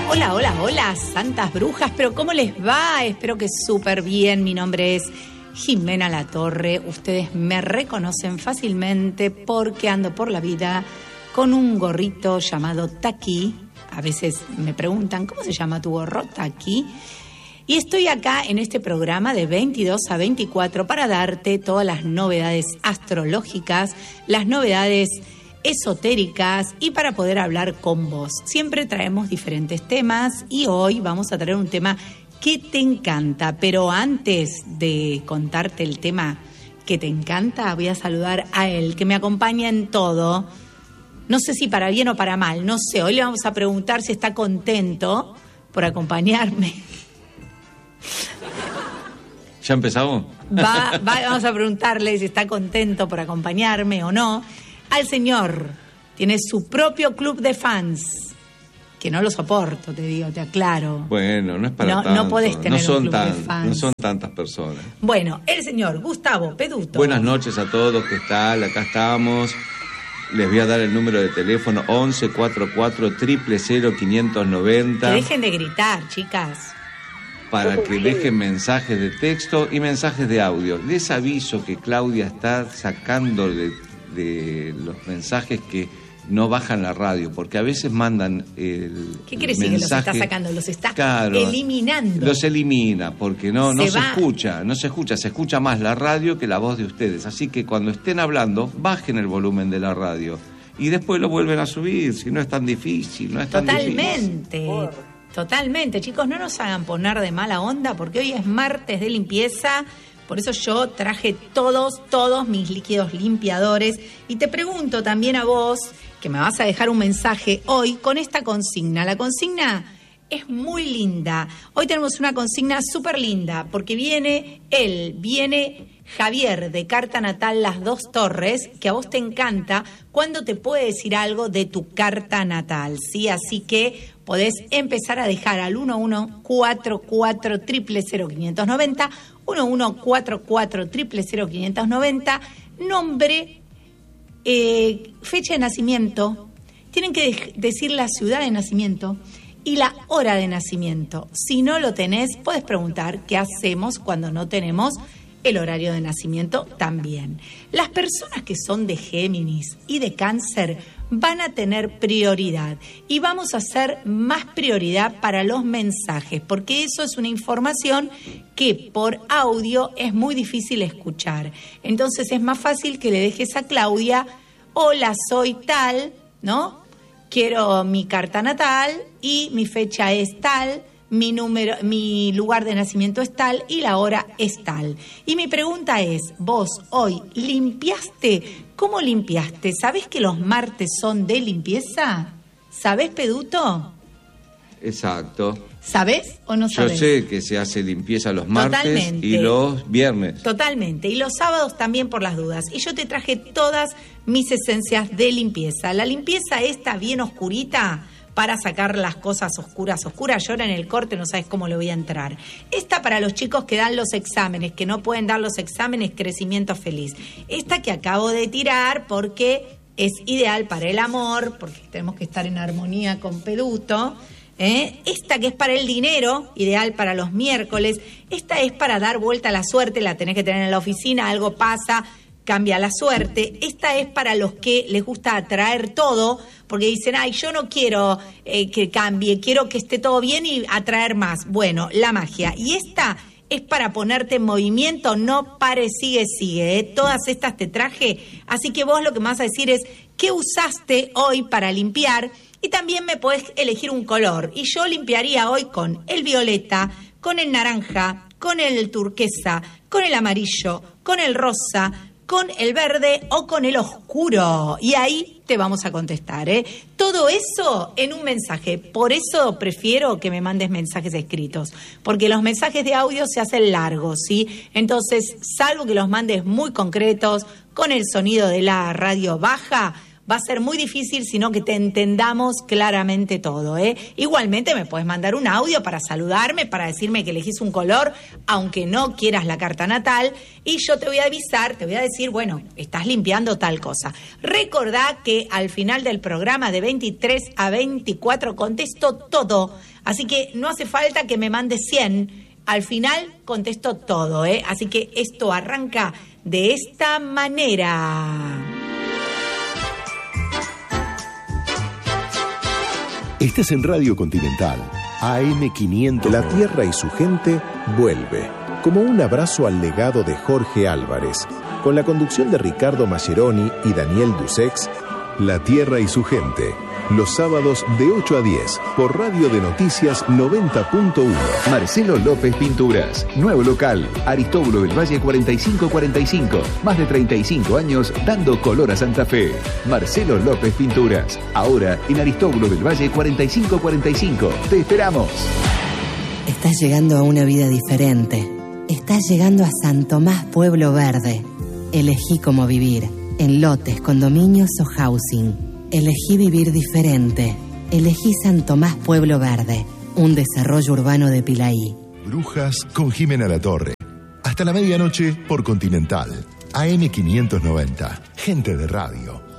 Hola, hola, hola, santas brujas, pero ¿cómo les va? Espero que súper bien. Mi nombre es Jimena Latorre. Ustedes me reconocen fácilmente porque ando por la vida con un gorrito llamado Taqui. A veces me preguntan, ¿cómo se llama tu gorro? Taqui. Y estoy acá en este programa de 22 a 24 para darte todas las novedades astrológicas, las novedades esotéricas y para poder hablar con vos. Siempre traemos diferentes temas y hoy vamos a traer un tema que te encanta, pero antes de contarte el tema que te encanta, voy a saludar a él, que me acompaña en todo. No sé si para bien o para mal, no sé. Hoy le vamos a preguntar si está contento por acompañarme. ¿Ya empezamos? Vamos a preguntarle si está contento por acompañarme o no. Al señor, tiene su propio club de fans, que no lo soporto, te digo, te aclaro. Bueno, no es para tanto. No podés tener un club de fans. No son tantas personas. Bueno, el señor Gustavo Peduto. Buenas noches a todos, ¿qué tal? Acá estamos. Les voy a dar el número de teléfono 11 44 000 590. Que dejen de gritar, chicas. Para que dejen mensajes de texto y mensajes de audio. Les aviso que Claudia está sacando de los mensajes que no bajan la radio, porque a veces mandan el ¿Qué quiere decir que los está sacando? Los está eliminando. Los elimina, porque no se escucha más la radio que la voz de ustedes. Así que cuando estén hablando, bajen el volumen de la radio y después lo vuelven a subir, si no es tan difícil, no es tan difícil. Totalmente, chicos, no nos hagan poner de mala onda, porque hoy es martes de limpieza. Por eso yo traje todos mis líquidos limpiadores. Y te pregunto también a vos, que me vas a dejar un mensaje hoy con esta consigna. La consigna es muy linda. Hoy tenemos una consigna súper linda, porque viene Javier de Carta Natal Las Dos Torres, que a vos te encanta cuando te puede decir algo de tu carta natal, ¿sí? Así que podés empezar a dejar al 1144 000 590, 1144 000 590, nombre, fecha de nacimiento, tienen que decir la ciudad de nacimiento y la hora de nacimiento. Si no lo tenés, podés preguntar qué hacemos cuando no tenemos el horario de nacimiento también. Las personas que son de Géminis y de Cáncer van a tener prioridad y vamos a hacer más prioridad para los mensajes, porque eso es una información que por audio es muy difícil escuchar. Entonces es más fácil que le dejes a Claudia: hola, soy tal, ¿no? Quiero mi carta natal y mi fecha es tal, mi lugar de nacimiento es tal y la hora es tal. Y mi pregunta es, vos hoy limpiaste. ¿Cómo limpiaste? ¿Sabés que los martes son de limpieza? ¿Sabés, Peduto? Exacto. ¿Sabés o no sabés? Yo sé que se hace limpieza los martes. Totalmente. Y los viernes. Totalmente. Y los sábados también, por las dudas. Y yo te traje todas mis esencias de limpieza. La limpieza esta bien oscurita, para sacar las cosas oscuras. Yo ahora en el corte no sabes cómo le voy a entrar. Esta para los chicos que dan los exámenes, que no pueden dar los exámenes, crecimiento feliz. Esta que acabo de tirar porque es ideal para el amor, porque tenemos que estar en armonía con Peduto. Esta que es para el dinero, ideal para los miércoles. Esta es para dar vuelta a la suerte, la tenés que tener en la oficina, algo pasa, cambia la suerte. Esta es para los que les gusta atraer todo, porque dicen, ay, yo no quiero que cambie, quiero que esté todo bien y atraer más. Bueno, la magia. Y esta es para ponerte en movimiento, no pare, sigue. Todas estas te traje, así que vos lo que me vas a decir es, ¿qué usaste hoy para limpiar? Y también me podés elegir un color. Y yo limpiaría hoy con el violeta, con el naranja, con el turquesa, con el amarillo, con el rosa, con el verde o con el oscuro. Y ahí te vamos a contestar, ¿eh? Todo eso en un mensaje. Por eso prefiero que me mandes mensajes escritos, porque los mensajes de audio se hacen largos, ¿sí? Entonces, salvo que los mandes muy concretos, con el sonido de la radio baja, va a ser muy difícil sino que te entendamos claramente todo, ¿eh? Igualmente me puedes mandar un audio para saludarme, para decirme que elegís un color, aunque no quieras la carta natal, y yo te voy a avisar, te voy a decir, bueno, estás limpiando tal cosa. Recordá que al final del programa de 23 a 24 contesto todo, así que no hace falta que me mandes 100. Al final contesto todo, ¿eh? Así que esto arranca de esta manera. Estás en Radio Continental, AM500. La Tierra y su gente vuelve, como un abrazo al legado de Jorge Álvarez, con la conducción de Ricardo Mascheroni y Daniel Dusex. La Tierra y su gente, los sábados de 8 a 10, por Radio de Noticias 90.1. Marcelo López Pinturas, nuevo local, Aristóbulo del Valle 4545, más de 35 años dando color a Santa Fe. Marcelo López Pinturas, ahora en Aristóbulo del Valle 4545. ¡Te esperamos! Estás llegando a una vida diferente. Estás llegando a San Tomás Pueblo Verde. Elegí cómo vivir, en lotes, condominios o housing. Elegí vivir diferente. Elegí San Tomás Pueblo Verde, un desarrollo urbano de Pilaí. Brujas con Jimena Latorre. Hasta la medianoche por Continental. AM590. Gente de radio.